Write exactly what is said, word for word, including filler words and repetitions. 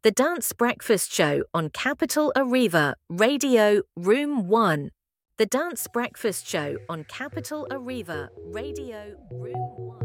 The Dance Breakfast Show on Capital Arriva, Radio Room one. The Dance Breakfast Show on Capital Arriva, Radio Room one.